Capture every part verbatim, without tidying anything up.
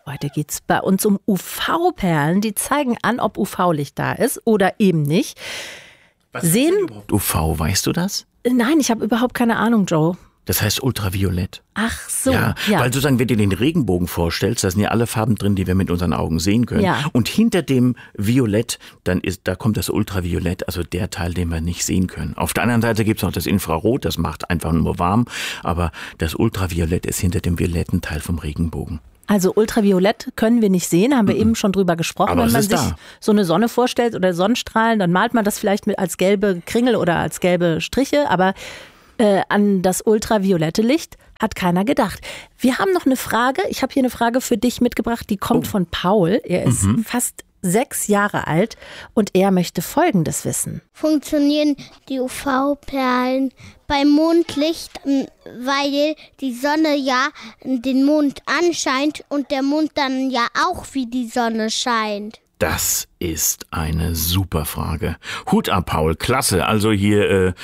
Heute geht es bei uns um U V-Perlen. Die zeigen an, ob U V-Licht da ist oder eben nicht. Was ist denn überhaupt U V, weißt du das? Nein, ich habe überhaupt keine Ahnung, Joe. Das heißt Ultraviolett. Ach so. Ja, ja, weil sozusagen, wenn du den Regenbogen vorstellst, da sind ja alle Farben drin, die wir mit unseren Augen sehen können. Ja. Und hinter dem Violett, dann ist, da kommt das Ultraviolett, also der Teil, den wir nicht sehen können. Auf der anderen Seite gibt es noch das Infrarot, das macht einfach nur warm, aber das Ultraviolett ist hinter dem violetten Teil vom Regenbogen. Also Ultraviolett können wir nicht sehen, haben wir mm-mm. eben schon drüber gesprochen. Aber wenn man sich da. so eine Sonne vorstellt oder Sonnenstrahlen, dann malt man das vielleicht mit als gelbe Kringel oder als gelbe Striche, aber äh, an das ultraviolette Licht hat keiner gedacht. Wir haben noch eine Frage, ich habe hier eine Frage für dich mitgebracht, die kommt oh. von Paul. Er ist mhm. fast sechs Jahre alt und er möchte Folgendes wissen. Funktionieren die U V-Perlen beim Mondlicht, weil die Sonne ja den Mond anscheint und der Mond dann ja auch wie die Sonne scheint? Das ist eine super Frage. Hut ab, Paul, klasse. Also hier... Äh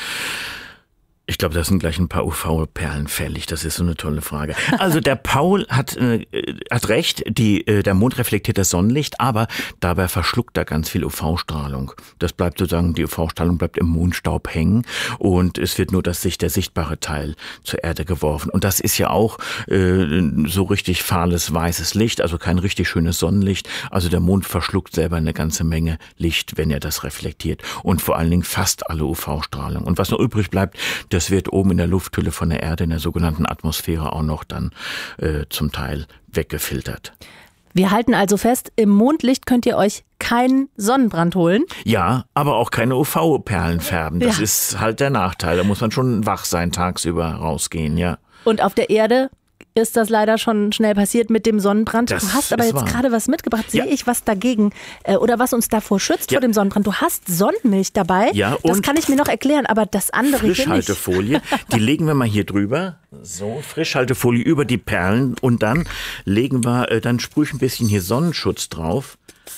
Ich glaube, das sind gleich ein paar U V-Perlen fällig. Das ist so eine tolle Frage. Also der Paul hat, äh, hat recht, die, äh, der Mond reflektiert das Sonnenlicht, aber dabei verschluckt er ganz viel U V-Strahlung. Das bleibt sozusagen, die U V-Strahlung bleibt im Mondstaub hängen und es wird nur das Sicht, der sichtbare Teil zur Erde geworfen. Und das ist ja auch äh, so richtig fahles, weißes Licht, also kein richtig schönes Sonnenlicht. Also der Mond verschluckt selber eine ganze Menge Licht, wenn er das reflektiert. Und vor allen Dingen fast alle U V-Strahlung. Und was noch übrig bleibt, das wird oben in der Lufthülle von der Erde, in der sogenannten Atmosphäre, auch noch dann äh, zum Teil weggefiltert. Wir halten also fest, im Mondlicht könnt ihr euch keinen Sonnenbrand holen. Ja, aber auch keine U V-Perlen färben. Das Ja. ist halt der Nachteil. Da muss man schon wach sein, tagsüber rausgehen, ja. Und auf der Erde ist das leider schon schnell passiert mit dem Sonnenbrand. Das du hast aber ist jetzt wahr. gerade was mitgebracht. Sehe Ja. ich was dagegen äh, oder was uns davor schützt Ja. vor dem Sonnenbrand? Du hast Sonnenmilch dabei. Ja, das und kann ich mir noch erklären, aber das andere hier nicht. Frischhaltefolie, die legen wir mal hier drüber. So, Frischhaltefolie über die Perlen und dann legen wir, äh, dann sprühe ich ein bisschen hier Sonnenschutz drauf.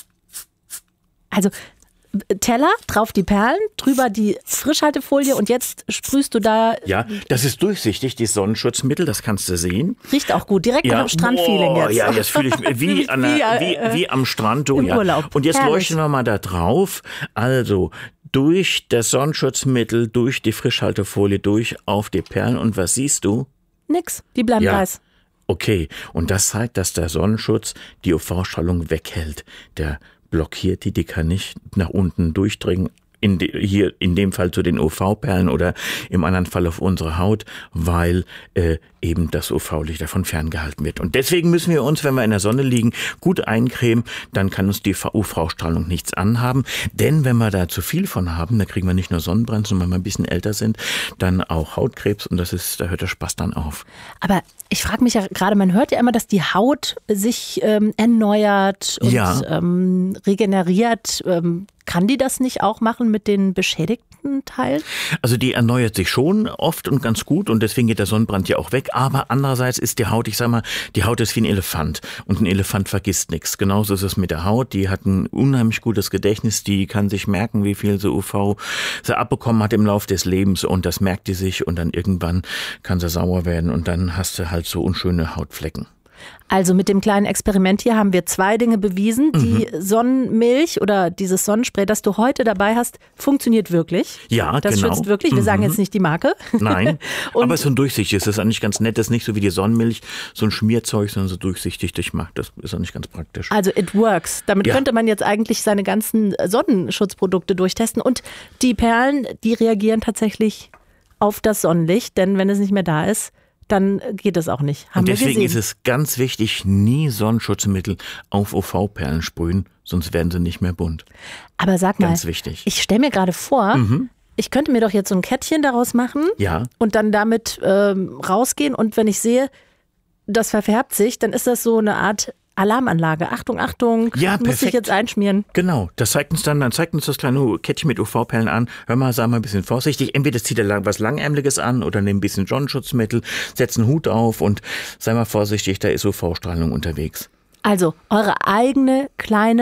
Also Teller, drauf die Perlen, drüber die Frischhaltefolie und jetzt sprühst du da. Ja, das ist durchsichtig, dieses Sonnenschutzmittel, das kannst du sehen. Riecht auch gut, direkt nach dem Strandfeeling Boah, jetzt. Ja, jetzt fühle ich mich wie, an der, Wie, wie, äh, wie am Strand. Du, im ja. Urlaub. Und jetzt Herrlich. leuchten wir mal da drauf. Also durch das Sonnenschutzmittel, durch die Frischhaltefolie, durch auf die Perlen. Und was siehst du? Nix, die bleiben Ja. weiß. Okay, und das zeigt, dass der Sonnenschutz die U V-Strahlung weghält. Der blockiert die, die kann nicht nach unten durchdringen. In de, hier in dem Fall zu den U V-Perlen oder im anderen Fall auf unsere Haut, weil äh, eben das U V-Licht davon ferngehalten wird. Und deswegen müssen wir uns, wenn wir in der Sonne liegen, gut eincremen, dann kann uns die U V-Strahlung nichts anhaben. Denn wenn wir da zu viel von haben, dann kriegen wir nicht nur Sonnenbrand, sondern wenn wir ein bisschen älter sind, dann auch Hautkrebs und das ist, da hört der Spaß dann auf. Aber ich frage mich ja gerade, man hört ja immer, dass die Haut sich ähm, erneuert und Ja. ähm, regeneriert. Ähm, kann die das nicht auch machen mit den beschädigten Teilen? Also die erneuert sich schon oft und ganz gut und deswegen geht der Sonnenbrand ja auch weg. Aber andererseits ist die Haut, ich sag mal, die Haut ist wie ein Elefant und ein Elefant vergisst nichts. Genauso ist es mit der Haut. Die hat ein unheimlich gutes Gedächtnis. Die kann sich merken, wie viel so U V sie abbekommen hat im Laufe des Lebens und das merkt die sich und dann irgendwann kann sie sauer werden und dann hast du halt so unschöne Hautflecken. Also mit dem kleinen Experiment hier haben wir zwei Dinge bewiesen. Die Mhm. Sonnenmilch oder dieses Sonnenspray, das du heute dabei hast, funktioniert wirklich. Ja, das genau. schützt wirklich. Wir Mhm. sagen jetzt nicht die Marke. Nein, Und- aber so ein durchsichtig. Das ist eigentlich ganz nett. Das ist nicht so wie die Sonnenmilch, so ein Schmierzeug, sondern so durchsichtig durchmacht. Das ist eigentlich ganz praktisch. Also it works. Damit Ja. könnte man jetzt eigentlich seine ganzen Sonnenschutzprodukte durchtesten. Und die Perlen, die reagieren tatsächlich auf das Sonnenlicht. Denn wenn es nicht mehr da ist, dann geht es auch nicht. Haben Und wir deswegen gesehen. ist es ganz wichtig, nie Sonnenschutzmittel auf U V-Perlen sprühen, sonst werden sie nicht mehr bunt. Aber sag mal, Ganz wichtig. ich stelle mir gerade vor, ich könnte mir doch jetzt so ein Kettchen daraus machen Ja. und dann damit ähm, rausgehen. Und wenn ich sehe, das verfärbt sich, dann ist das so eine Art Alarmanlage. Achtung, Achtung, Ja, muss ich perfekt. jetzt einschmieren. Genau, das zeigt uns dann, dann zeigt uns das kleine Kettchen mit U V-Perlen an. Hör mal, sei mal ein bisschen vorsichtig. Entweder zieht er lang, was Langärmeliges an oder nimm ein bisschen Sonnenschutzmittel, setz einen Hut auf und sei mal vorsichtig, da ist U V-Strahlung unterwegs. Also eure eigene kleine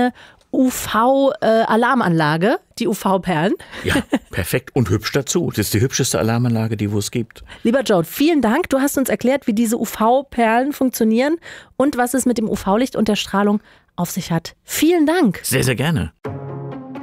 U V-Alarmanlage, die U V-Perlen. Ja, perfekt und hübsch dazu. Das ist die hübscheste Alarmanlage, die es gibt. Lieber Joe, vielen Dank. Du hast uns erklärt, wie diese U V-Perlen funktionieren und was es mit dem U V-Licht und der Strahlung auf sich hat. Vielen Dank. Sehr, sehr gerne.